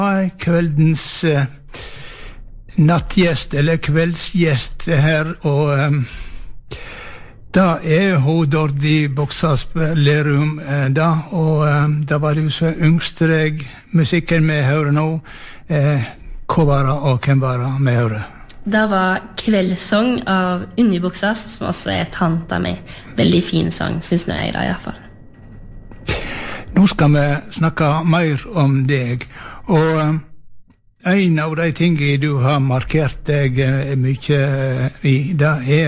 Kveldens nattgjest, eller kveldsgjest her, og da hun Dordi Boksas Lerum da, og da var det jo så yngstreg musikken vi hører nå. Hva var det, og hvem var det vi hører? Det var Kveldssang av Unni Boksas, som også tanta mi. Veldig fin sang, synes jeg da i hvert fall. Nå skal vi snakke mer om deg, og en av de tingene du har markert deg mye i, det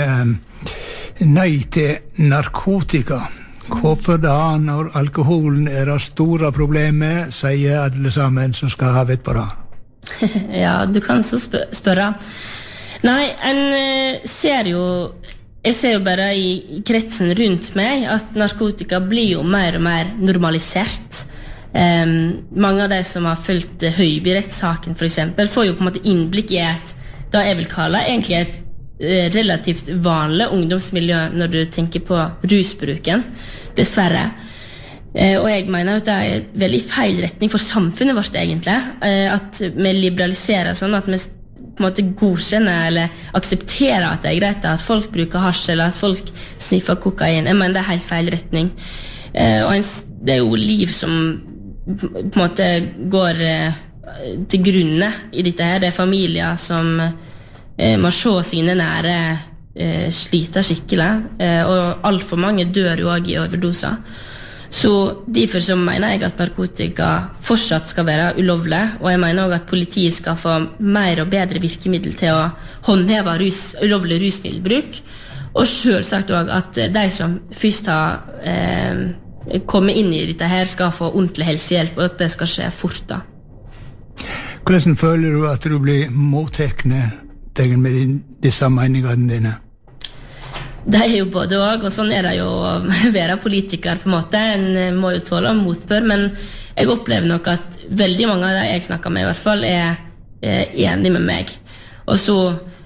nei til narkotika. Hvorfor da, når alkoholen det store problemet, sier alle sammen som skal ha vett på det? Ja, du kan så spørre. Nei, jeg ser jo bare i kretsen rundt meg at narkotika blir jo mer og mer normalisert. Mange av de som har følt Høiby-rettssaken for eksempel, får jo på en måte innblikk i da jeg vil kalle egentlig et relativt vanlig ungdomsmiljø når du tenker på rusbruken, dessverre. Og jeg mener at det veldig feil retning for samfunnet vårt egentlig, at vi liberaliserer sånn at vi på en måte godkjenner eller aksepterer at det greit at folk bruker hasj eller at folk sniffer kokain. Jeg mener det helt feil retning. Og det jo liv som på en måte går til grunne i dette her. Det familier som må se sine nære slite skikkelig, og alt for mange dør jo også i overdoser. Så derfor så mener jeg at narkotika fortsatt skal være ulovlig, og jeg mener også at politiet skal få mer og bedre virkemiddel til å håndheve ulovlig rusmiddelbruk, og selvsagt også at de som først har kommet inn i dette her skal få ordentlig helsehjelp, og at det skal skje fort da. Hvordan føler du at du blir mottekne med disse meningene dine? Det jo både og sånn det jo å være politiker på en måte. En må jo tåle motbør, men jeg opplever nok at veldig mange av de jeg snakker med i hvert fall enige med meg. Og så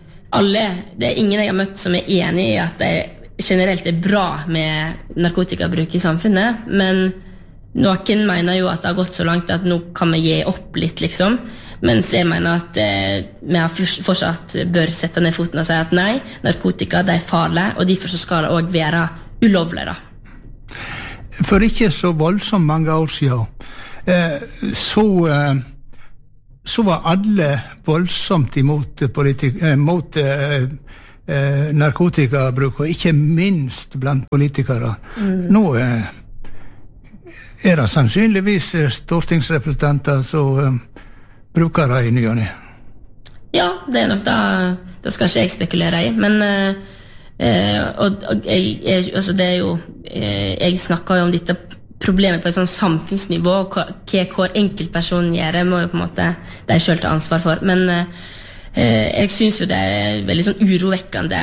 det ingen jeg har møtt som enig i at det generelt bra med narkotikabruk i samfunnet, men noen mener jo at det har gått så langt at nå kan vi gi opp litt, liksom. Mens jeg mener at vi fortsatt bør sette ned foten og si at nei, narkotika farlig, og derfor så skal det også være ulovlig da. For ikke så voldsomt mange år siden, så var alle voldsomt imot narkotikabruk, og ikke minst blant politikere. Nå det sannsynligvis stortingsrepresentanter som bruker det i ny og ny. Ja, det nok det skal ikke jeg spekulere i, men altså det jo jeg snakker jo om dette problemet på et sånn samfunnsnivå, og hva hver enkeltperson gjør, må jo på en måte de selv ta ansvar for, men jeg synes jo det veldig sånn urovekkende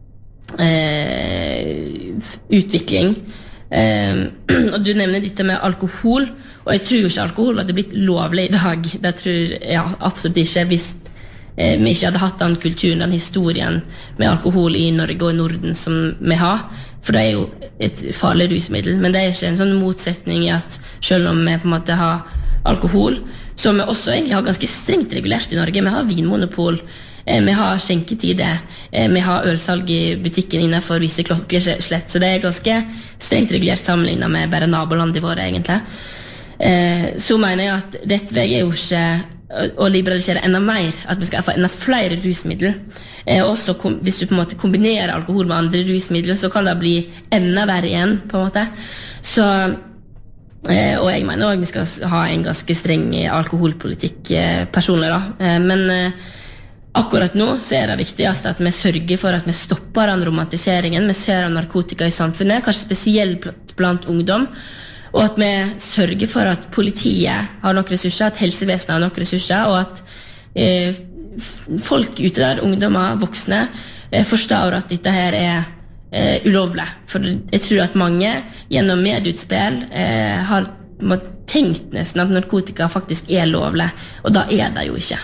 utvikling. Og du nevner dette med alkohol, og jeg tror jo ikke alkohol hadde blitt lovlig i dag. Det tror jeg absolutt ikke, hvis vi ikke hadde hatt den kulturen, den historien med alkohol i Norge og i Norden som vi har, for det jo et farlig rusmiddel, men det ikke en sånn motsetning i at selv om vi på en måte har alkohol, som vi også egentlig har ganske strengt regulert i Norge. Vi har vinmonopol, vi har skjenketider, vi har ølsalg i butikken innenfor visse klokkeslett, så det ganske strengt regulert sammenlignet med bare nabolandet våre egentlig. Så mener jeg at rett vei jo ikke å liberalisere enda mer, at vi skal få enda flere rusmidler. Også hvis du på en måte kombinerer alkohol med andre rusmidler, så kan det bli enda verre igjen på en måte. Så og jeg mener også vi skal ha en ganske streng alkoholpolitikk personlig da, men akkurat nå så det viktigst at vi sørger for at vi stopper den romantiseringen vi ser av narkotika i samfunnet, kanskje spesielt blant ungdom, og at vi sørger for at politiet har nok ressurser, at helsevesenet har nok ressurser, og at folk ute der, ungdommer, voksne, forstår at dette her ulovlig. For jeg tror at mange gjennom medieutspill har tenkt nesten at narkotika faktisk lovlig, og da det jo ikke.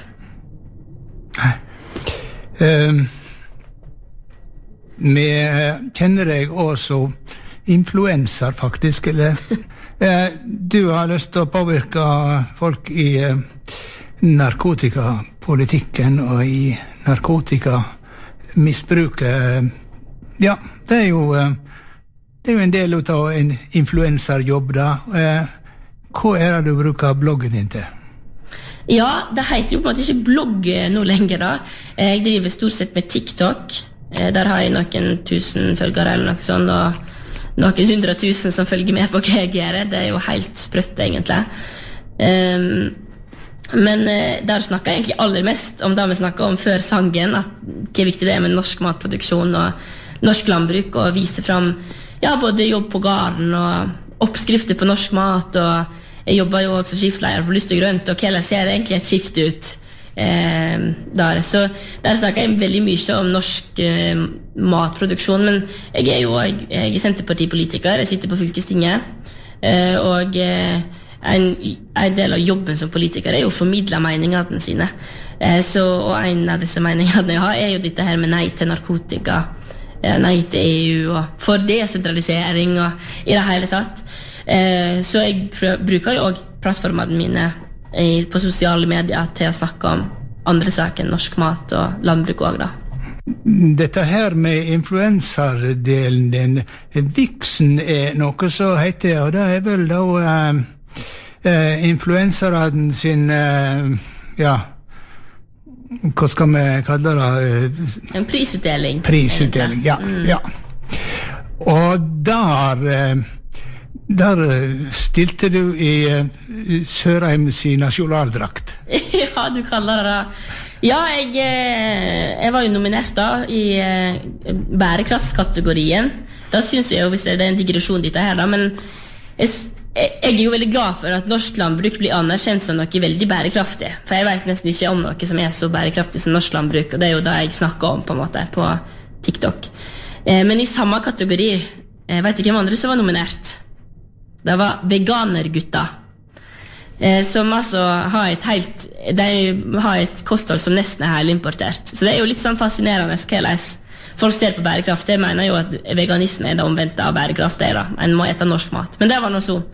Vi kjenner deg også influenser faktisk, eller du har lyst til å påvirke folk i narkotikapolitikken og i narkotikamisbruket. Ja, det er jo en del av en influencerjobb da. Hva er det du bruker bloggen din til? Ja, det heter jo på en måte ikke blogg nå lenger da. Jeg driver stort sett med TikTok. Der har jeg noen 1000 følgere eller noe sånt, og noen 100 000 som følger med på hva jeg gjør. Det er jo helt sprøtt egentlig. Men der snakker jeg egentlig aller mest om det vi snakket om før sangen, at hvor viktig det er med norsk matproduksjon og norsk landbruk, og vise fram både jobb på gården og oppskrifter på norsk mat, og jeg jobber jo også som skiftleier på Lyst og Grønt, og hvordan ser egentlig et skift ut der. Så der snakker jeg veldig mye om norsk matproduksjon, men jeg er Senterpartipolitiker, jeg sitter på fylkestinget, og en del av jobben som politiker er jo å formidle meningene sine. Og en av disse meningene jeg har er jo dette her med nei til narkotika, nei til EU og for desentralisering og i det hele tatt. Så jeg bruker jo også plattformene mine på sosiale medier til å snakke om andre saker enn norsk mat og landbruk også da. Dette her med influenserdelen din, Vixen er noe så heter, og det er vel da influenseren sin, hva skal vi kalle det? En prisutdeling. Prisutdeling, ja. Og der stilte du i Sørheims nasjonaldrakt. Ja, du kaller det. Ja, jeg var jo nominert da i bærekraftskategorien. Da synes jeg jo, hvis det er en digresjon dette her da, men jeg er jo veldig glad for at norsk landbruk blir anerkjent som noe veldig bærekraftig. For jeg vet nesten ikke om noe som er så bærekraftig som norsk landbruk, og det er jo det jeg snakker om på en måte på TikTok. Men i samme kategori, jeg vet ikke hvem andre som var nominert. Det var veganergutta, som altså har et kosthold som nesten er helt importert. Så det er jo litt sånn fascinerende hvordan folk ser på bærekraft. Jeg mener jo at veganisme er det omvendte av bærekraft. En må ete norsk mat. Men det var noe så.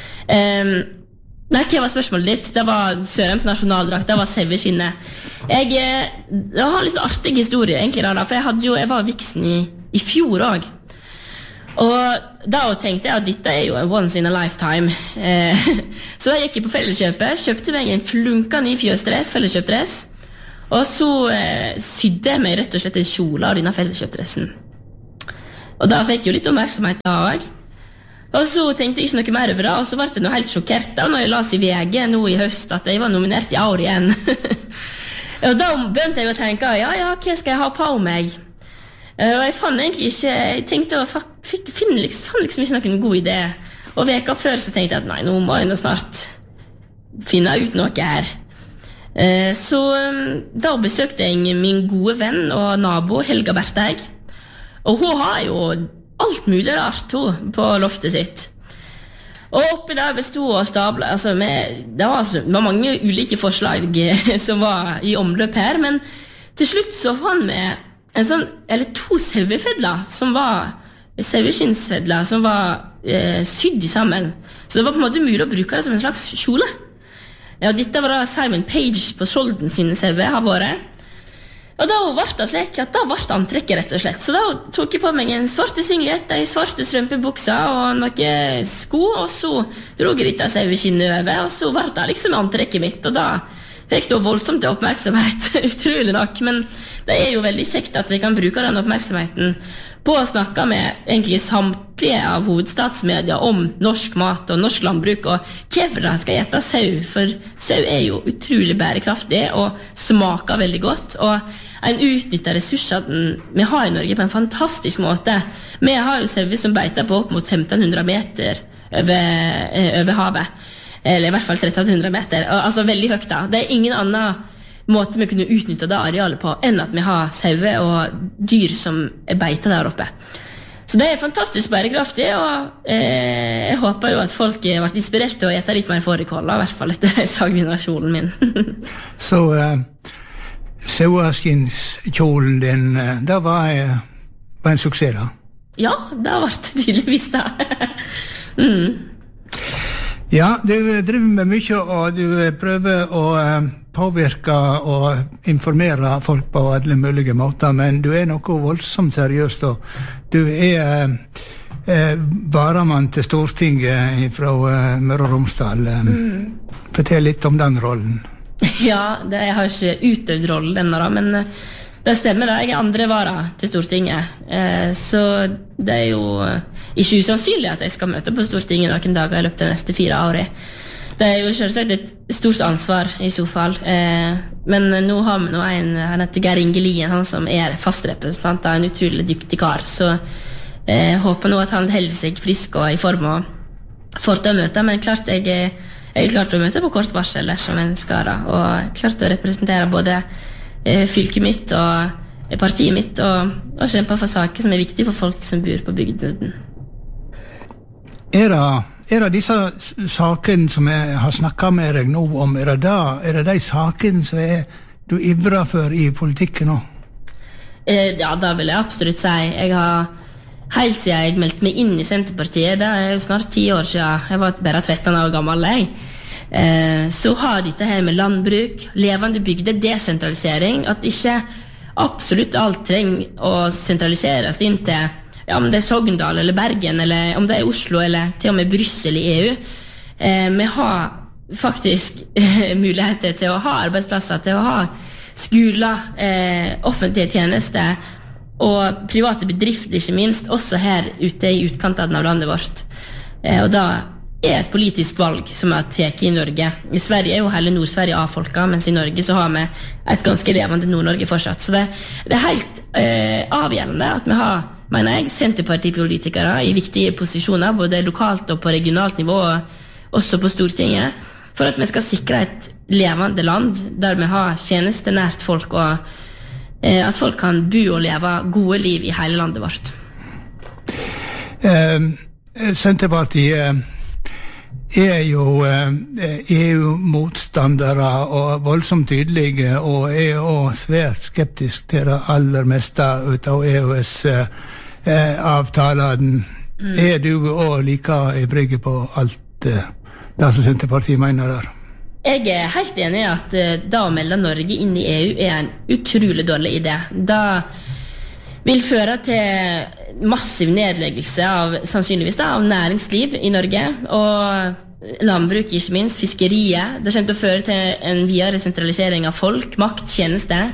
Hva var spørsmålet ditt? Det var Sørheims nasjonaldrakt, det var saueskinnet. Jeg har litt artig historie egentlig da, for jeg var Vixen i fjor også. Og da tenkte jeg at dette er jo en once in a lifetime. Så da gikk jeg på Felleskjøpet, kjøpte meg en flunka ny fjøsdress, Felleskjøpdress, og så sydde jeg meg rett og slett en kjole av denne Felleskjøpdressen. Og da fikk jeg jo litt oppmerksomhet da også. Og så tenkte jeg ikke noe mer over det, og så ble jeg noe helt sjokkert da når jeg las i VG nå i høst at jeg var nominert i år igjen. Og da begynte jeg å tenke, hva skal jeg ha på meg? Og jeg fant egentlig ikke, jeg tenkte å fant liksom ikke noen god idé. Og veka før så tenkte jeg at nei, nå må jeg nå snart finne ut noe her. Så da besøkte jeg min gode venn og nabo Helga Berteg. Og hun har jo alt mulig rart på loftet sitt. Og oppi der bestod og stablet, det var mange ulike forslag som var i omløp her, men til slutt så fant vi to sauefedler som var saueskinnsfedler som var sydd sammen. Så det var på en måte mulig å bruke det som en slags kjole. Ja, dette var da Simon Page på skjolden sine sauer har vært. Og da ble det slik at da ble antrekket rett og slett. Så da tok jeg på meg en svarte singlet, en svarte strømpebukser og noen sko, og så drog jeg dette saueskinnet over, og så ble det liksom antrekket mitt, og da fikk det voldsomt oppmerksomhet, utrolig nok, men det er jo veldig kjekt at vi kan bruke den oppmerksomheten på å snakke med egentlig samtlige av hovedstatsmedia om norsk mat og norsk landbruk, og hvorfor de skal gjette sau, for sau er jo utrolig bærekraftig og smaker veldig godt, og en utnytter ressursene vi har i Norge på en fantastisk måte. Vi har jo sauer som beiter på opp mot 1500 meter over havet, eller i hvert fall 1300 meter, altså veldig høyt da. Det er ingen annen måte vi kunne utnytte det arealet på enn at vi har sauer og dyr som beiter der oppe. Så det er fantastisk bærekraftig, og jeg håper jo at folk har vært inspirert til å gjette litt mer fårikål, i hvert fall etter sagnasjonen min. Så saueskinnskjolen din, det var en suksess da? Ja, det har vært tydeligvis da. Ja, du driver med mye, og du prøver å påvirke og informere folk på alle mulige måter, men du noe voldsomt seriøst, og du varamann til Stortinget fra Møre og Romsdal. Fortell litt om den rollen. Ja, jeg har ikke utøvd rollen ennå, men det stemmer da. Jeg andre vara til Stortinget. Så det jo ikke usannsynlig at jeg skal møte på Stortinget noen dager i løpet av de neste 4 årene. Det jo selvsagt et stort ansvar i så fall. Men nå har vi han heter Geir Inge Lien, han som fast representant, en utrolig dyktig kar. Så jeg håper nå at han holder seg frisk og i form og får til å møte. Men klart jeg klart å møte på kort varsel som en skara, og klart å representere både fylket mitt og partiet mitt og kjempe for saker som viktige for folk som bor på bygden. Det disse sakene som jeg har snakket med deg nå om, det de sakene som du ivrer for i politikken nå? Ja, da vil jeg absolutt si. Jeg har helt siden jeg meldte meg inn i Senterpartiet, det jo snart 10 år siden, jeg var bare 13 år gammel, så har dette her med landbruk, levende bygder, desentralisering, at ikke absolutt alt trenger å sentraliseres inn til, ja, om det Sogndal eller Bergen, eller om det Oslo, eller til og med Brussel i EU. Vi har faktisk muligheter til å ha arbeidsplasser, til å ha skoler, offentlige tjenester, og private bedrifter ikke minst, også her ute i utkantene av landet vårt. Og da et politisk valg som tatt i Norge. I Sverige jo hele Nord-Sverige avfolket, mens i Norge så har vi et ganske levende Nord-Norge fortsatt. Så det helt avgjørende at vi har, mener jeg, Senterpartipolitikere i viktige posisjoner, både lokalt og på regionalt nivå, og også på Stortinget, for at vi skal sikre et levende land, der vi har tjenester nært folk, og at folk kan bo og leve gode liv i hele landet vårt. Senterpartiet jo EU-motstandere og voldsomt tydelige, og også svært skeptisk til det aller meste ut av EØS-avtalen. Du også like ivrig på alt det som Senterpartiet mener der? Jeg helt enig i at da å melde Norge inn i EU en utrolig dårlig idé. Da vil føre til massiv nedleggelse av, sannsynligvis da, av næringsliv i Norge, og landbruk ikke minst, fiskeriet. Det kommer til å føre til en videre sentralisering av folk, makt, tjenester,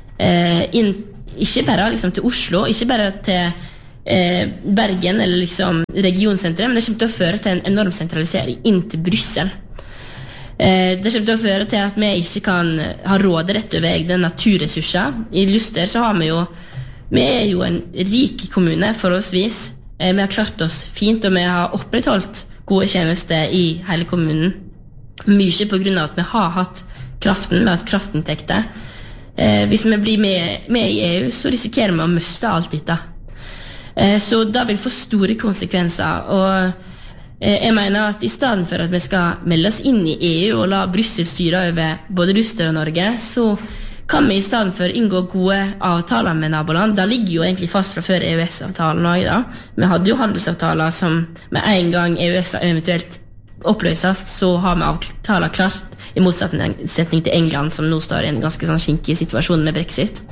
ikke bare liksom til Oslo, ikke bare til Bergen eller liksom regionsentret, men det kommer til å føre til en enorm sentralisering inn til Brussel. Det kommer til å føre til at vi ikke kan ha råderett over egne naturressurser. I Luster så har vi jo en rik kommune forholdsvis. Vi har klart oss fint, og vi har opprettholdt gode tjenester i hele kommunen. Mye på grunn av at vi har hatt kraften, vi har hatt kraftinntekter. Hvis vi blir med i EU, så risikerer vi å miste alt dette. Så da vil det få store konsekvenser, og jeg mener at i stedet for at vi skal melde oss inn i EU og la Brussel styre over både Luster og Norge, så kan vi i stedet for inngå gode avtaler med naboland. Det ligger jo egentlig fast fra før EØS-avtalen også, da. Vi hadde jo handelsavtaler som med en gang EØS eventuelt oppløses, så har vi avtaler klart, i motsetning til England, som nå står i en ganske sånn skinkig situasjon med Brexit.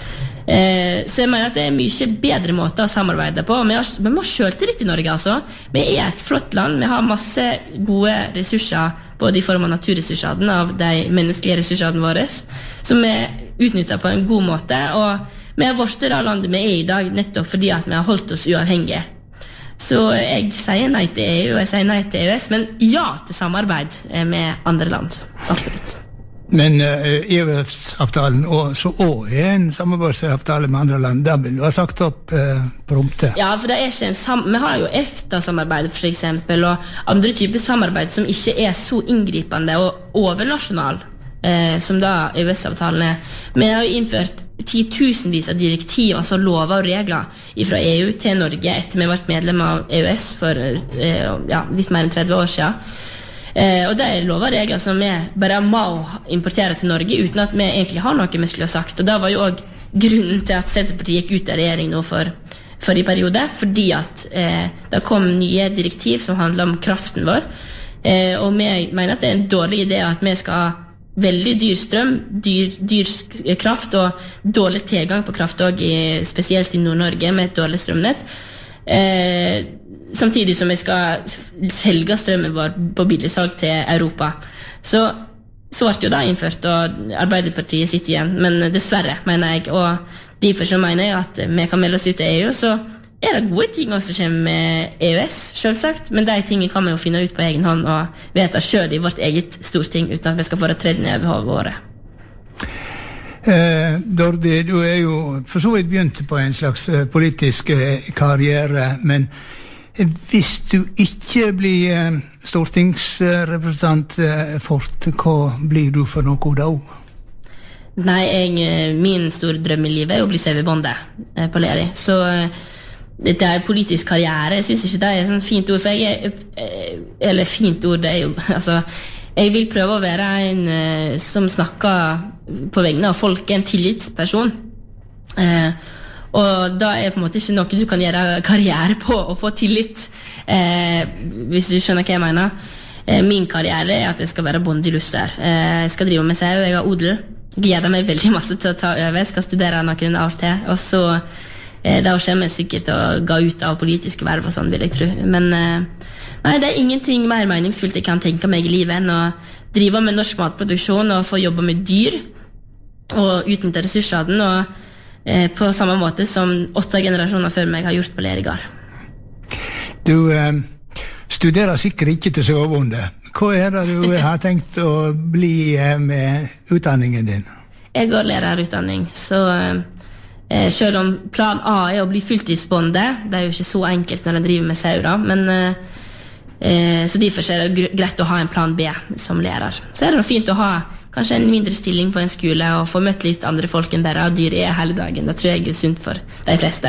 Så jeg mener at det mye bedre måter å samarbeide på. Vi må selvtillit i Norge, altså. Vi et flott land, vi har masse gode ressurser, både i form av naturressursene, av de menneskelige ressursene våre, som vi utnytter på en god måte, og vi har vært det landet vi i dag nettopp fordi at vi har holdt oss uavhengige. Så jeg sier nei til EU, og jeg sier nei til EØS, men ja til samarbeid med andre land, absolutt. Men EØS-avtalen så også en samarbeidsavtale med andre land, der vil du ha sagt opp prompte. Ja, for det ikke vi har jo EFTA-samarbeid for eksempel, og andre typer samarbeid som ikke så inngripende og overnasjonal som da EØS-avtalen Vi har jo innført 10.000-vis av direktiv, altså lover og regler fra EU til Norge etter vi ble medlem av EØS for litt mer enn 30 år siden. Og det lover og regler som vi bare må importere til Norge uten at vi egentlig har noe vi skulle ha sagt. Og det var jo også grunnen til at Senterpartiet gikk ut av regjering nå for i periode, fordi at det kom nye direktiv som handler om kraften vår. Og vi mener at det en dårlig idé at vi skal veldig dyr strøm, dyr kraft og dårlig tilgang på kraft også, spesielt i Nord-Norge med et dårlig strømnett. Samtidig som vi skal selge strømmen vår på billigsalg til Europa. Så ble jo da innført, og Arbeiderpartiet sitter igjen, men dessverre, mener jeg. Og derfor så mener jeg at vi kan melde oss ut til EU, så det gode ting også som kommer med EØS, selvsagt, men de tingene kan vi jo finne ut på egen hånd og vite selv i vårt eget storting, uten at vi skal få det tredd ned over våre. Dordi, du jo for så vidt begynt på en slags politisk karriere, men hvis du ikke blir stortingsrepresentant fort, hva blir du for noe da? Nei, min store drøm i livet å bli CV-bonde på Leri, så det politisk karriere, jeg synes ikke det et sånn fint ord, for eller fint ord, det jo, altså, jeg vil prøve å være en som snakker på vegne av folk, en tillitsperson, og da på en måte ikke noe du kan gjøre karriere på å få tillit, hvis du skjønner hva jeg mener. Min karriere at jeg skal være bonde i Luster. Jeg skal drive med sau, jeg har odel, gleder meg veldig masse til å ta over, jeg skal studere noen av til, og så da kommer jeg sikkert til å gå ut av politiske verv og sånn, vil jeg tro. Men nei, det ingenting mer meningsfullt jeg kan tenke meg i livet enn å drive med norsk matproduksjon og få jobbe med dyr og utnytte ressursene, og på samme måte som 8 generasjoner før meg har gjort på Lerigard. Du studerer sikkert ikke til sauebonde. Hva det du har tenkt å bli med utdanningen din? Jeg går lærerutdanning, så selv om plan A å bli fulltidsbonde, det jo ikke så enkelt når jeg driver med sauer, men så derfor er det greit å ha en plan B som lærer. Så det fint å ha kanskje en mindre stilling på en skole og få møtt litt andre folk enn bare dyr hele dagen. Det tror jeg sunt for de fleste.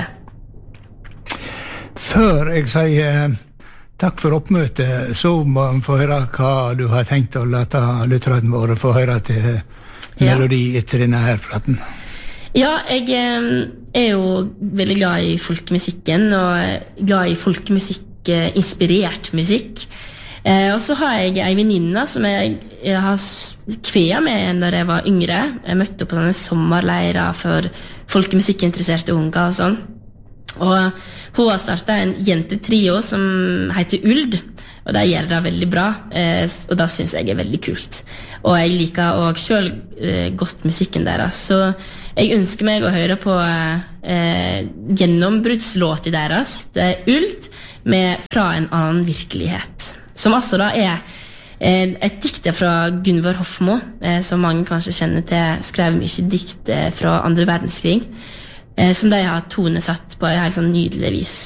Før jeg sier takk for oppmøtet, så må vi få høre hva du har tenkt å late lytterne våre få høre til melodi etter denne her praten. Ja, jeg jo veldig glad i folkemusikken, og glad i folkemusikk-inspirert musikk. Og så har jeg en venninne som jeg har kvea med da jeg var yngre. Jeg møtte henne på sånne sommerleirer for folkemusikkinteresserte unger og sånn. Og hun har startet en jentetrio som heter Uld, og de gjør det veldig bra, og det synes jeg veldig kult. Og jeg liker også selv godt musikken deres, så jeg ønsker meg å høre på gjennombruddslåten deres, det Uld, med Fra en annen virkelighet, som altså da et dikt fra Gunvor Hofmo, som mange kanskje kjenner til, skrev mye dikt fra andre verdenskrig, som de har tonesatt på et helt sånn nydelig vis.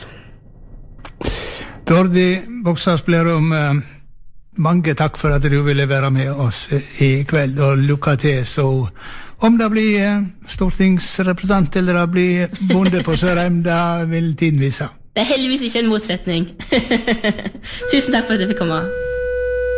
Dordi Boksarsplerum, mange takk for at du ville være med oss i kveld, og lykke til. Så om det blir stortingsrepresentant eller det blir bonde på Sørheim, det vil tiden vise. Det heldigvis ikke en motsetning. Tusen takk for at du fikk komme.